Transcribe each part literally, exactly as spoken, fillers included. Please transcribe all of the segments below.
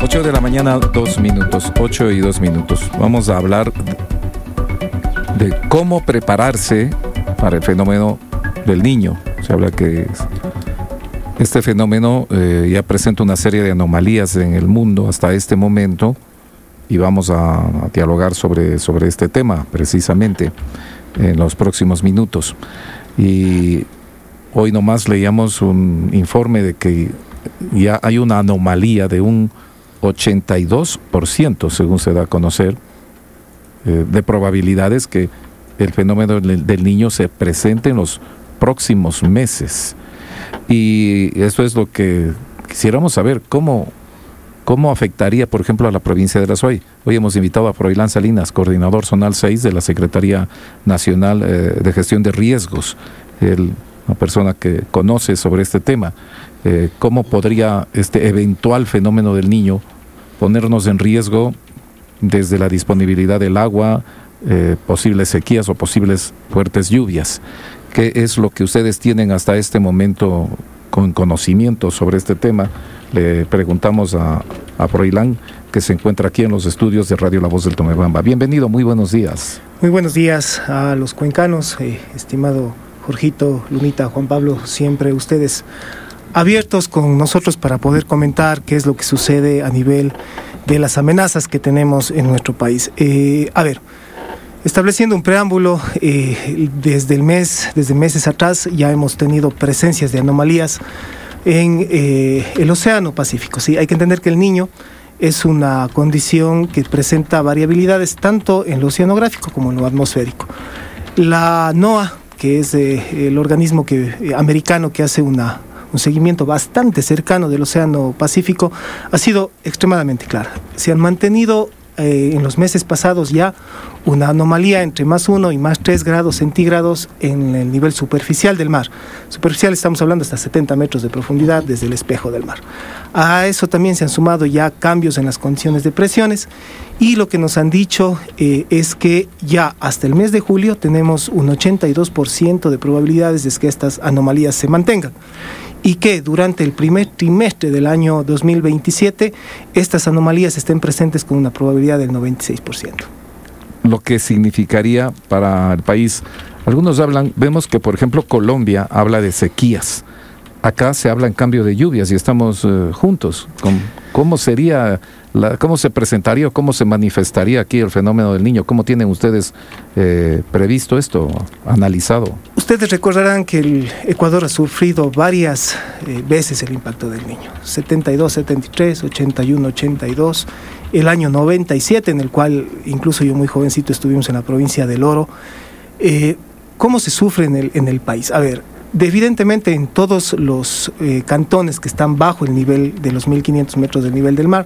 ocho de la mañana, dos minutos, ocho y dos minutos. Vamos a hablar de cómo prepararse para el fenómeno del Niño. Se habla que este fenómeno eh, ya presenta una serie de anomalías en el mundo hasta este momento y vamos a, a dialogar sobre, sobre este tema precisamente en los próximos minutos. Y hoy nomás leíamos un informe de que ya hay una anomalía de un ochenta y dos por ciento, según se da a conocer, eh, de probabilidades que el fenómeno del, del Niño se presente en los próximos meses. Y eso es lo que quisiéramos saber, cómo, cómo afectaría, por ejemplo, a la provincia de La Suay. Hoy hemos invitado a Froilán Salinas, coordinador zonal seis de la Secretaría Nacional eh, de Gestión de Riesgos, el, una persona que conoce sobre este tema. Eh, ¿Cómo podría este eventual fenómeno del Niño ponernos en riesgo desde la disponibilidad del agua, eh, posibles sequías o posibles fuertes lluvias? ¿Qué es lo que ustedes tienen hasta este momento con conocimiento sobre este tema? Le preguntamos a, a Froilán, que se encuentra aquí en los estudios de Radio La Voz del Tomebamba. Bienvenido, muy buenos días. Muy buenos días a los cuencanos, eh, estimado Jorgito, Lunita, Juan Pablo, siempre ustedes abiertos con nosotros para poder comentar qué es lo que sucede a nivel de las amenazas que tenemos en nuestro país. Eh, a ver, estableciendo un preámbulo, eh, desde el mes, desde meses atrás ya hemos tenido presencias de anomalías en eh, el Océano Pacífico. ¿Sí? Hay que entender que el Niño es una condición que presenta variabilidades tanto en lo oceanográfico como en lo atmosférico. La NOAA, que es eh, el organismo que, eh, americano que hace una un seguimiento bastante cercano del Océano Pacífico, ha sido extremadamente clara. Se han mantenido eh, en los meses pasados ya una anomalía entre más uno y más tres grados centígrados en el nivel superficial del mar. Superficial estamos hablando hasta setenta metros de profundidad desde el espejo del mar. A eso también se han sumado ya cambios en las condiciones de presiones y lo que nos han dicho eh, es que ya hasta el mes de julio tenemos un ochenta y dos por ciento de probabilidades de que estas anomalías se mantengan. Y que durante el primer trimestre del año dos mil veintisiete estas anomalías estén presentes con una probabilidad del noventa y seis por ciento. Lo que significaría para el país, algunos hablan, vemos que por ejemplo Colombia habla de sequías, acá se habla en cambio de lluvias y estamos uh, juntos. ¿Cómo sería, la, cómo se presentaría o cómo se manifestaría aquí el fenómeno del Niño? ¿Cómo tienen ustedes eh, previsto esto, analizado? Ustedes recordarán que el Ecuador ha sufrido varias eh, veces el impacto del Niño. setenta y dos, setenta y tres, ochenta y uno, ochenta y dos, el año noventa y siete, en el cual incluso yo muy jovencito estuvimos en la provincia del Oro. Eh, ¿Cómo se sufre en el, en el país? A ver, evidentemente en todos los eh, cantones que están bajo el nivel de los mil quinientos metros del nivel del mar,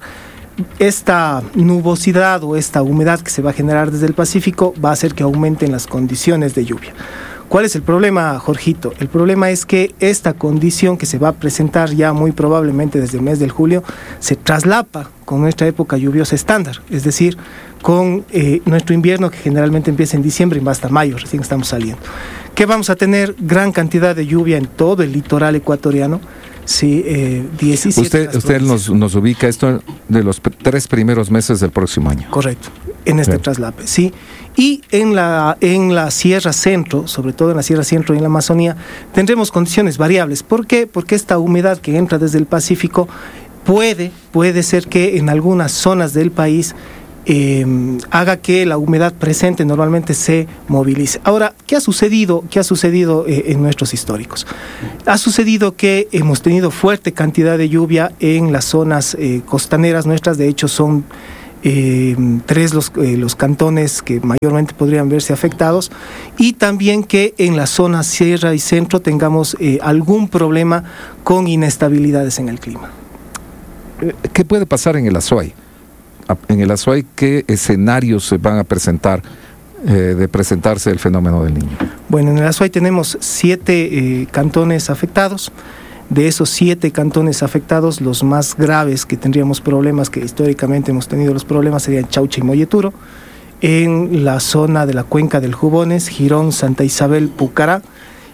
esta nubosidad o esta humedad que se va a generar desde el Pacífico va a hacer que aumenten las condiciones de lluvia. ¿Cuál es el problema, Jorgito? El problema es que esta condición que se va a presentar ya muy probablemente desde el mes de julio se traslapa con nuestra época lluviosa estándar, es decir, con eh, nuestro invierno que generalmente empieza en diciembre y va hasta mayo, recién estamos saliendo. Que vamos a tener gran cantidad de lluvia en todo el litoral ecuatoriano. Sí, eh, diecisiete. Usted, usted nos, nos ubica esto de los tres primeros meses del próximo año. Correcto, en este Bien. traslape, sí. Y en la, en la Sierra Centro, sobre todo en la Sierra Centro y en la Amazonía, tendremos condiciones variables. ¿Por qué? Porque esta humedad que entra desde el Pacífico puede, puede ser que en algunas zonas del país Eh, haga que la humedad presente normalmente se movilice. Ahora, ¿qué ha sucedido, qué ha sucedido eh, en nuestros históricos? Ha sucedido que hemos tenido fuerte cantidad de lluvia en las zonas eh, costaneras nuestras. De hecho son eh, tres los, eh, los cantones que mayormente podrían verse afectados, y también que en la zona sierra y centro tengamos eh, algún problema con inestabilidades en el clima. ¿Qué puede pasar en el Azuay? En el Azuay, ¿qué escenarios se van a presentar eh, de presentarse el fenómeno del Niño? Bueno, en el Azuay tenemos siete eh, cantones afectados. De esos siete cantones afectados, los más graves que tendríamos problemas, que históricamente hemos tenido los problemas, serían Chaucha y Molleturo. En la zona de la cuenca del Jubones, Girón, Santa Isabel, Pucará.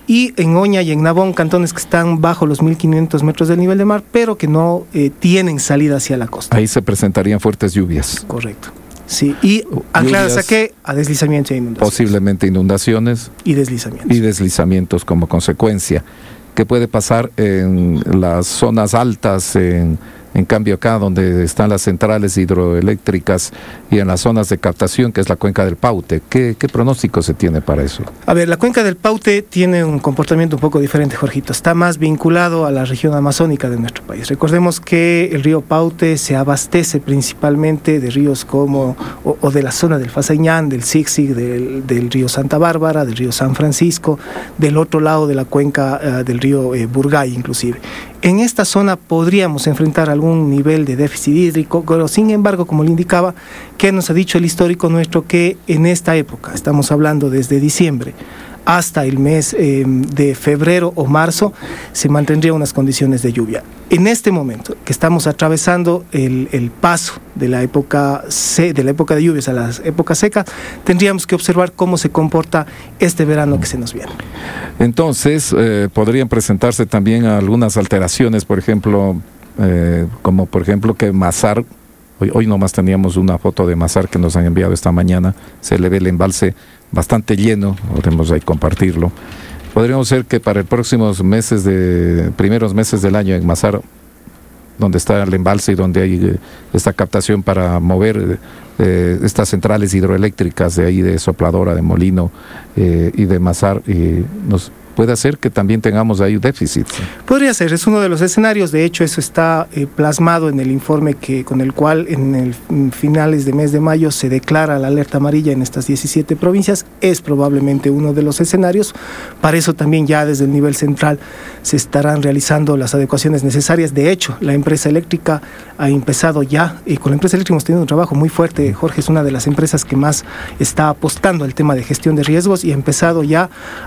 y en Oña y en Nabón, cantones que están bajo los mil quinientos metros del nivel de mar, pero que no eh, tienen salida hacia la costa. Ahí se presentarían fuertes lluvias. Correcto. Sí, y ancladas a qué? A deslizamientos e inundaciones. Posiblemente inundaciones. Y deslizamientos. Y deslizamientos como consecuencia. ¿Qué puede pasar en las zonas altas, en, en cambio acá donde están las centrales hidroeléctricas y en las zonas de captación, que es la cuenca del Paute? ¿Qué, qué pronóstico se tiene para eso? A ver, la cuenca del Paute tiene un comportamiento un poco diferente, Jorgito. Está más vinculado a la región amazónica de nuestro país. Recordemos que el río Paute se abastece principalmente de ríos como, o, o de la zona del Fasaiñán, del Zig-Zig, del, del río Santa Bárbara, del río San Francisco, del otro lado de la cuenca uh, del río eh, Burgay, inclusive. En esta zona podríamos enfrentar algún nivel de déficit hídrico, pero sin embargo, como le indicaba, que nos ha dicho el histórico nuestro que en esta época, estamos hablando desde diciembre hasta el mes eh, de febrero o marzo, se mantendrían unas condiciones de lluvia. En este momento que estamos atravesando el, el paso de la época se, de la época de lluvias a la época seca, tendríamos que observar cómo se comporta este verano que se nos viene. Entonces, eh, podrían presentarse también algunas alteraciones, por ejemplo, eh, como por ejemplo que Mazar, hoy, hoy nomás teníamos una foto de Mazar que nos han enviado esta mañana, se le ve el embalse bastante lleno, podemos ahí compartirlo. Podríamos ser que para el próximos meses de primeros meses del año en Mazar, donde está el embalse y donde hay eh, esta captación para mover eh, estas centrales hidroeléctricas de ahí de Sopladora, de Molino eh, y de Mazar, y nos puede hacer que también tengamos ahí déficit. Podría ser, es uno de los escenarios. De hecho, eso está eh, plasmado en el informe que con el cual en el en finales de mes de mayo se declara la alerta amarilla en estas diecisiete provincias. Es probablemente uno de los escenarios. Para eso también ya desde el nivel central se estarán realizando las adecuaciones necesarias. De hecho, la empresa eléctrica ha empezado ya, y con la empresa eléctrica hemos tenido un trabajo muy fuerte. Jorge es una de las empresas que más está apostando al tema de gestión de riesgos y ha empezado ya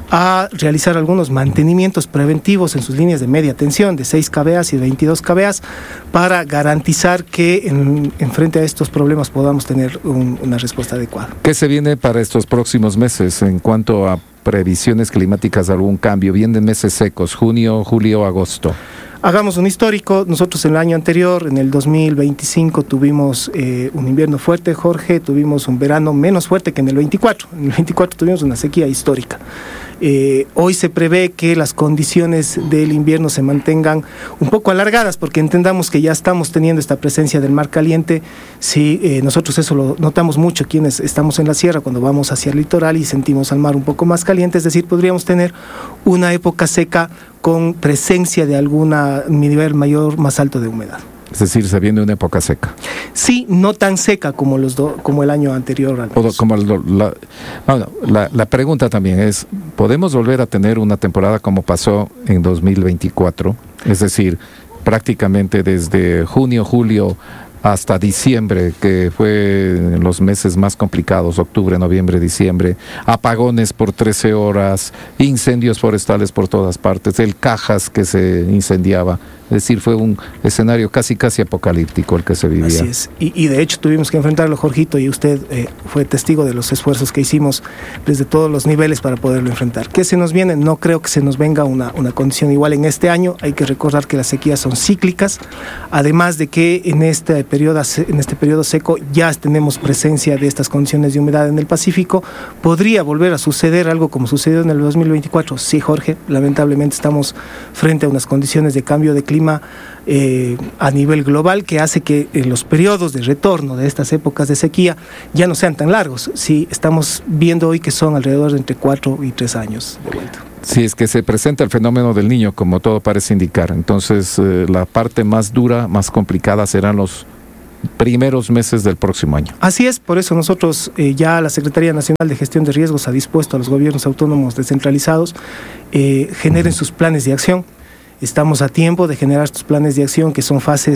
a realizar algunos mantenimientos preventivos en sus líneas de media tensión de seis cabeas y veintidós cabeas para garantizar que en, en frente a estos problemas podamos tener un, una respuesta adecuada. ¿Qué se viene para estos próximos meses en cuanto a previsiones climáticas? ¿Algún cambio? Vienen meses secos, junio, julio, agosto. Hagamos un histórico. Nosotros en el año anterior, en el dos mil veinticinco, tuvimos eh, un invierno fuerte, Jorge, tuvimos un verano menos fuerte que en el veinticuatro. En el veinticuatro tuvimos una sequía histórica. Eh, hoy se prevé que las condiciones del invierno se mantengan un poco alargadas, porque entendamos que ya estamos teniendo esta presencia del mar caliente. Sí, eh, nosotros eso lo notamos mucho quienes estamos en la sierra cuando vamos hacia el litoral y sentimos al mar un poco más caliente, es decir, podríamos tener una época seca con presencia de alguna nivel mayor, más alto de humedad. Es decir, se viene una época seca. Sí, no tan seca como los do, como el año anterior. Al menos. Como el, la, bueno, la, la pregunta también es, ¿podemos volver a tener una temporada como pasó en dos mil veinticuatro? Es decir, prácticamente desde junio, julio hasta diciembre, que fue los meses más complicados, octubre, noviembre, diciembre, apagones por trece horas, incendios forestales por todas partes, el Cajas que se incendiaba. Es decir, fue un escenario casi casi apocalíptico el que se vivía. Así es, y, y de hecho tuvimos que enfrentarlo, Jorgito, y usted eh, fue testigo de los esfuerzos que hicimos desde todos los niveles para poderlo enfrentar. ¿Qué se nos viene? No creo que se nos venga una, una condición igual en este año. Hay que recordar que las sequías son cíclicas, además de que en este periodo, en este periodo seco ya tenemos presencia de estas condiciones de humedad en el Pacífico. ¿Podría volver a suceder algo como sucedió en el dos mil veinticuatro? Sí, Jorge, lamentablemente estamos frente a unas condiciones de cambio de clima Eh, a nivel global que hace que eh, los periodos de retorno de estas épocas de sequía ya no sean tan largos. Sí, estamos viendo hoy que son alrededor de entre cuatro y tres años de vuelta. Sí, es que se presenta el fenómeno del Niño, como todo parece indicar. Entonces, eh, la parte más dura, más complicada serán los primeros meses del próximo año. Así es, por eso nosotros eh, ya la Secretaría Nacional de Gestión de Riesgos ha dispuesto a los gobiernos autónomos descentralizados eh, generen uh-huh. sus planes de acción. Estamos a tiempo de generar estos planes de acción que son fases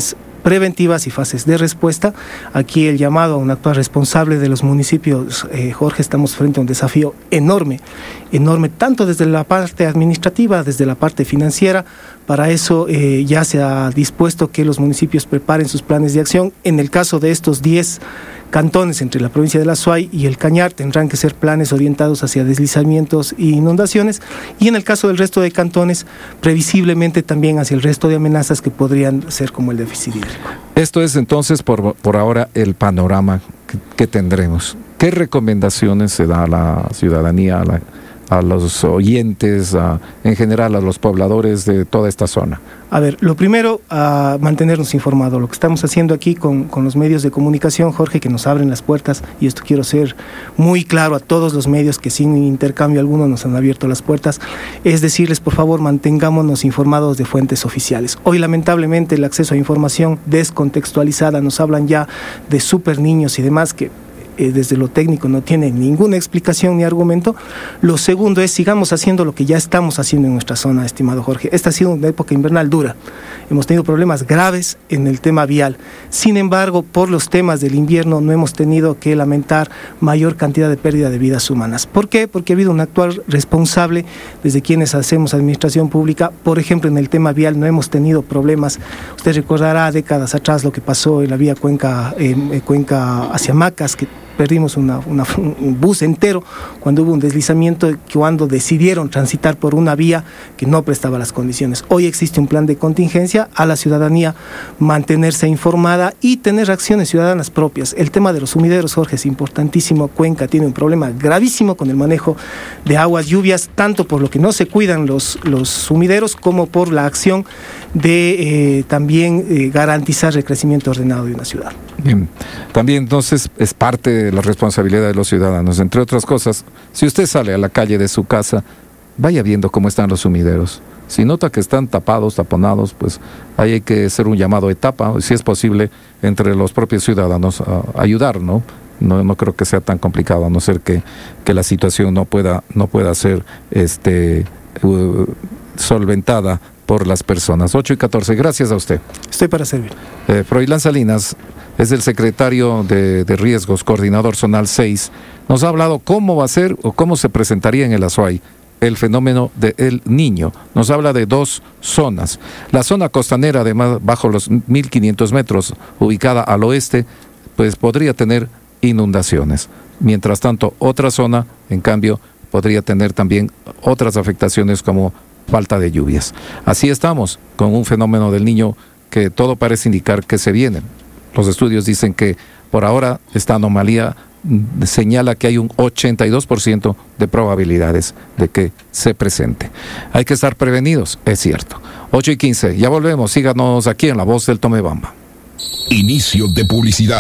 preventivas y fases de respuesta. Aquí el llamado a un actual responsable de los municipios, eh, Jorge, estamos frente a un desafío enorme, enorme, tanto desde la parte administrativa, desde la parte financiera. Para eso eh, ya se ha dispuesto que los municipios preparen sus planes de acción. En el caso de estos diez cantones entre la provincia de la Azuay y el Cañar, tendrán que ser planes orientados hacia deslizamientos e inundaciones, y en el caso del resto de cantones, previsiblemente también hacia el resto de amenazas que podrían ser como el déficit hídrico. Esto es entonces por, por ahora el panorama que, que tendremos. ¿Qué recomendaciones se da a la ciudadanía, a, la, a los oyentes, a, en general a los pobladores de toda esta zona? A ver, lo primero, a mantenernos informados. Lo que estamos haciendo aquí con, con los medios de comunicación, Jorge, que nos abren las puertas, y esto quiero ser muy claro a todos los medios que sin intercambio alguno nos han abierto las puertas, es decirles, por favor, mantengámonos informados de fuentes oficiales. Hoy, lamentablemente, el acceso a información descontextualizada, nos hablan ya de super niños y demás que Eh, desde lo técnico no tiene ninguna explicación ni argumento. Lo segundo es, sigamos haciendo lo que ya estamos haciendo en nuestra zona, estimado Jorge. Esta ha sido una época invernal dura. Hemos tenido problemas graves en el tema vial. Sin embargo, por los temas del invierno no hemos tenido que lamentar mayor cantidad de pérdida de vidas humanas. ¿Por qué? Porque ha habido un actual responsable desde quienes hacemos administración pública. Por ejemplo, en el tema vial no hemos tenido problemas. Usted recordará décadas atrás lo que pasó en la vía Cuenca, eh, Cuenca hacia Macas, que perdimos una, una, un bus entero cuando hubo un deslizamiento, cuando decidieron transitar por una vía que no prestaba las condiciones. Hoy existe un plan de contingencia, a la ciudadanía mantenerse informada y tener acciones ciudadanas propias. El tema de los sumideros, Jorge, es importantísimo. Cuenca tiene un problema gravísimo con el manejo de aguas lluvias, tanto por lo que no se cuidan los, los sumideros como por la acción de eh, también eh, garantizar el crecimiento ordenado de una ciudad. Bien. También entonces es parte de la responsabilidad de los ciudadanos. Entre otras cosas, si usted sale a la calle de su casa, vaya viendo cómo están los sumideros. Si nota que están tapados, taponados, pues ahí hay que hacer un llamado a etapa, si es posible, entre los propios ciudadanos a ayudar, ¿no? No, no creo que sea tan complicado, a no ser que, que la situación no pueda, no pueda ser este, uh, solventada por las personas. ocho y catorce, gracias a usted. Estoy para servir. Eh, Froilán Salinas es el secretario de, de Riesgos, coordinador zonal seis. Nos ha hablado cómo va a ser o cómo se presentaría en el Azuay el fenómeno del Niño. Nos habla de dos zonas. La zona costanera, además, bajo los mil quinientos metros, ubicada al oeste, pues podría tener inundaciones. Mientras tanto, otra zona, en cambio, podría tener también otras afectaciones como falta de lluvias. Así estamos con un fenómeno del Niño que todo parece indicar que se viene. Los estudios dicen que por ahora esta anomalía señala que hay un ochenta y dos por ciento de probabilidades de que se presente. Hay que estar prevenidos, es cierto. ocho y quince, ya volvemos, síganos aquí en La Voz del Tomebamba. Inicio de publicidad.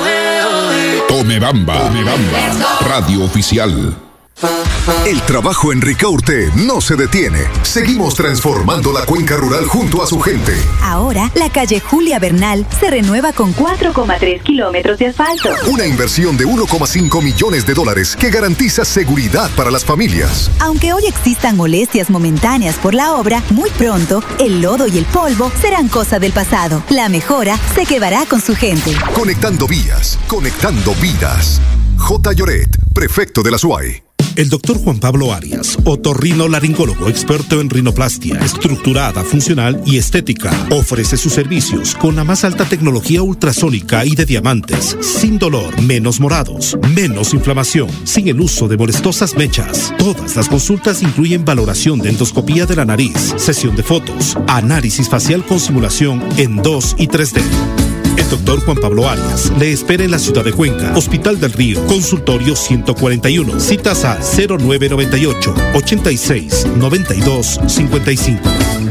Tomebamba, Tomebamba, radio oficial. El trabajo en Ricaurte no se detiene. Seguimos transformando la cuenca rural junto a su gente. Ahora, la calle Julia Bernal se renueva con cuatro coma tres kilómetros de asfalto. Una inversión de uno coma cinco millones de dólares que garantiza seguridad para las familias. Aunque hoy existan molestias momentáneas por la obra, muy pronto el lodo y el polvo serán cosa del pasado. La mejora se quedará con su gente. Conectando vías, conectando vidas. J. Lloret, prefecto de la Azuay. El doctor Juan Pablo Arias, otorrinolaringólogo experto en rinoplastia, estructurada, funcional y estética, ofrece sus servicios con la más alta tecnología ultrasónica y de diamantes, sin dolor, menos morados, menos inflamación, sin el uso de molestosas mechas. Todas las consultas incluyen valoración de endoscopía de la nariz, sesión de fotos, análisis facial con simulación en dos y tres D. El doctor Juan Pablo Arias le espera en la ciudad de Cuenca, Hospital del Río, consultorio ciento cuarenta y uno, citas al cero nueve noventa y ocho, ochenta y seis, noventa y dos, cincuenta y cinco.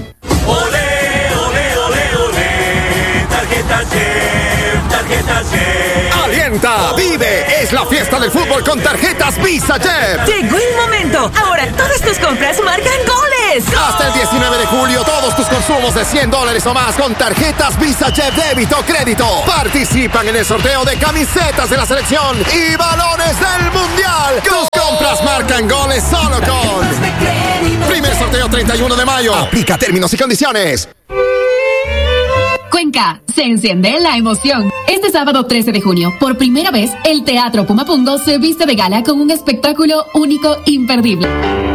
Ole, ole, ole, ole, tarjeta Chef, tarjeta Chef. ¡Alienta! ¡Vive! Es la fiesta del fútbol con tarjetas Visa Chef. Llegó el momento. Ahora todas tus compras marcan goles. Hasta el diecinueve de julio, todos tus consumos de cien dólares o más con tarjetas Visa Chef débito o crédito participan en el sorteo de camisetas de la selección y balones del mundial. Tus compras marcan goles solo con Primer sorteo treinta y uno de mayo. Aplica términos y condiciones. Cuenca, se enciende la emoción. Este sábado trece de junio, por primera vez, el Teatro Pumapungo se viste de gala con un espectáculo único, imperdible.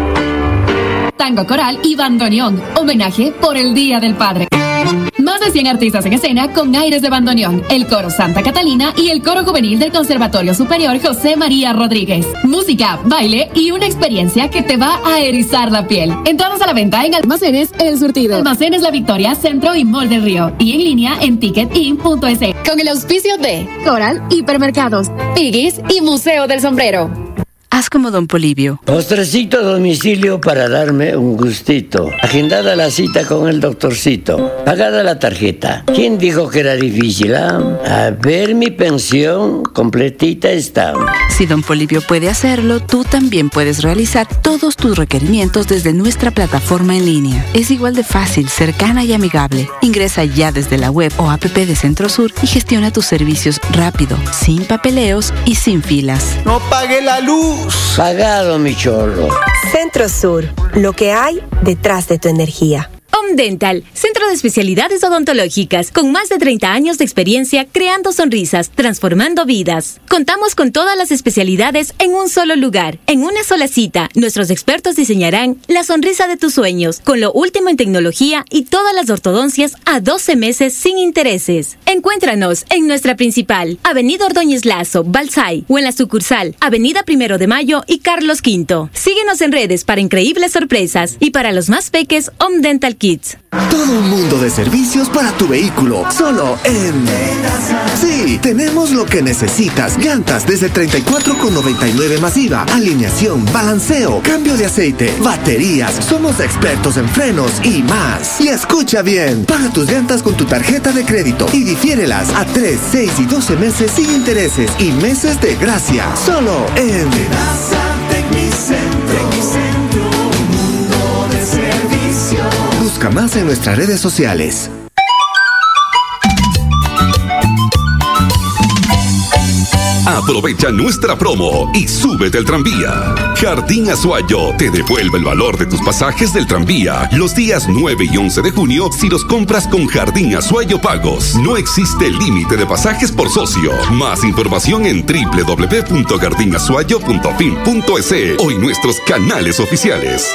Tango coral y bandoneón, homenaje por el Día del Padre. Más de cien artistas en escena con aires de bandoneón, el coro Santa Catalina y el coro juvenil del Conservatorio Superior José María Rodríguez. Música, baile y una experiencia que te va a erizar la piel. Entradas a la venta en Almacenes El Surtido, Almacenes La Victoria, Centro y Mall del Río, y en línea en ticketin punto es. Con el auspicio de Coral Hipermercados, Piggies y Museo del Sombrero. Haz como Don Polibio. Postrecito a domicilio para darme un gustito. Agendada la cita con el doctorcito. Pagada la tarjeta. ¿Quién dijo que era difícil, ah? A ver, mi pensión completita está. Si Don Polibio puede hacerlo, tú también puedes realizar todos tus requerimientos desde nuestra plataforma en línea. Es igual de fácil, cercana y amigable. Ingresa ya desde la web o app de Centrosur y gestiona tus servicios rápido, sin papeleos y sin filas. ¡No pague la luz! Pagado, mi chorro. Centrosur, lo que hay detrás de tu energía. Dental, centro de especialidades odontológicas, con más de treinta años de experiencia creando sonrisas, transformando vidas. Contamos con todas las especialidades en un solo lugar. En una sola cita, nuestros expertos diseñarán la sonrisa de tus sueños, con lo último en tecnología y todas las ortodoncias a doce meses sin intereses. Encuéntranos en nuestra principal, Avenida Ordóñez Lazo, Balsay, o en la sucursal, Avenida Primero de Mayo y Carlos Quinto. Síguenos en redes para increíbles sorpresas y para los más peques, Home Dental Kids. Todo un mundo de servicios para tu vehículo, solo en... Sí, tenemos lo que necesitas. Llantas desde treinta y cuatro con noventa y nueve masiva, alineación, balanceo, cambio de aceite, baterías. Somos expertos en frenos y más. Y escucha bien, paga tus llantas con tu tarjeta de crédito y difiérelas a tres, seis y doce meses sin intereses y meses de gracia. Solo en... Busca más en nuestras redes sociales. Aprovecha nuestra promo y súbete al tranvía. Jardín Azuayo te devuelve el valor de tus pasajes del tranvía los días nueve y once de junio si los compras con Jardín Azuayo Pagos. No existe límite de pasajes por socio. Más información en doble u doble u doble u punto jardín azuayo punto fin punto es o en nuestros canales oficiales.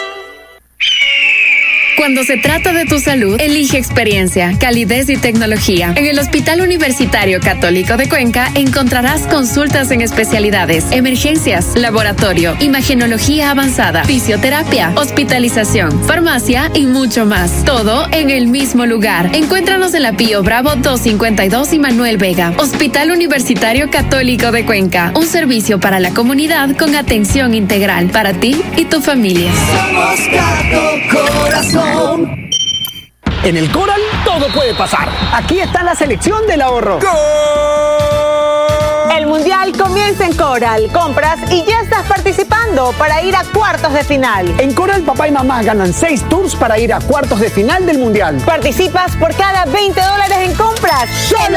Cuando se trata de tu salud, elige experiencia, calidez y tecnología. En el Hospital Universitario Católico de Cuenca encontrarás consultas en especialidades, emergencias, laboratorio, imagenología avanzada, fisioterapia, hospitalización, farmacia y mucho más. Todo en el mismo lugar. Encuéntranos en la Pío Bravo doscientos cincuenta y dos y Manuel Vega. Hospital Universitario Católico de Cuenca. Un servicio para la comunidad con atención integral para ti y tu familia. Somos Cato Corazón. En el Coral todo puede pasar. Aquí está la selección del ahorro. ¡Gol! El Mundial comienza en Coral. Compras y ya estás participando para ir a cuartos de final. En Coral, papá y mamá ganan seis tours para ir a cuartos de final del Mundial. Participas por cada veinte dólares en compras. ¡Solo